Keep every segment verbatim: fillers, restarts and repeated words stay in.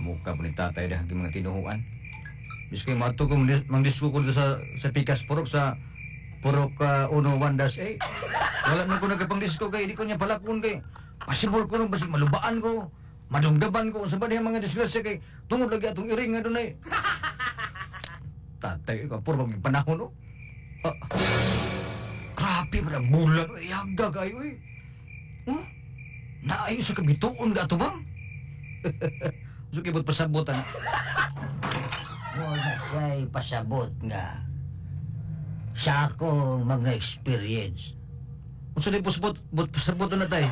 muka po ni tatay dah ang mga tinuhuan. Bis kayo mato ko mangdisco ko sa sa pikas purok sa purok uh, uno wandas eh. Wala na ko nagpang-disco kay di ko niya palakon kay possible ko nung basig malubaan ko. Madungdaban ko sa ba mga disgrasya kay tungod lagi atong iring nga dunay. Tatay ko puro bang panahon no. Ah, grabe ba bulan ay hagda kayo eh. Hmm? Naayos sa kabituon ga to bang? So kibot pasabotan. Wala siya'y pasabot nga. Sa akong mga experience. Unsa di pasabot bot pasabot na tay?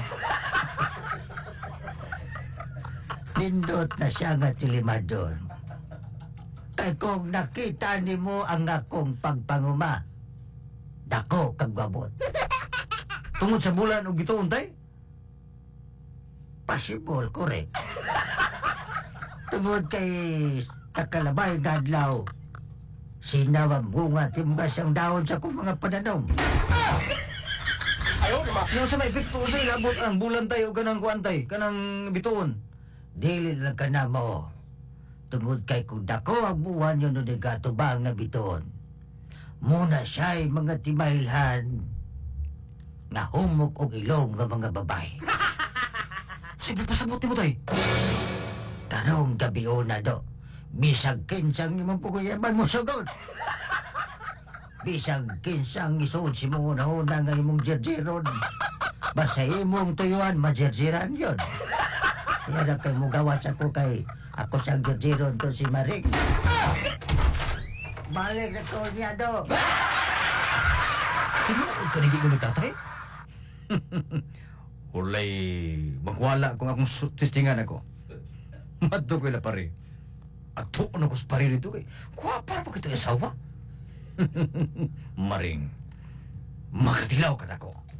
Nindot na siya nga tilimadon. Kay kung nakita ni mo ang akong pagpanguma, dako kag babot. Tungod sa bulan og bituon tay? Possible, correct. Tungod kay takalabay nga adlaw, sinawang bunga timbas ang dahon sa akong mga pananom. Yung sa may epekto sa ilabot ang bulan tay o kanang kuantay, kanang bituon. Dili lang ka na mo. Tungod kay kung dako ang buwan yun nun gatubang nga biton. Muna siya'y mga timailhan nga humok o ilong nga mga babae. Sige pasabot mo tay. Karong gabi o na do. Bisag kinsang imong pukuyaban mo sugod. Bisag kinsang isuod si mong una-una nga imong jerjeron. Basta imong tuyuan, majerjeran yun. Kaya na kayo mo gawas ako kay ako siyang jerjeron to si Maring. Balik na ko niya do. Tinuod ka nigi ko ni tatay? Ulay, magwala kung akong su- testingan ako. Madto ko na pare. At tuon ako sa pare nito kay, kuha para pa kita asawa? Maring, makatilaw ka na ko.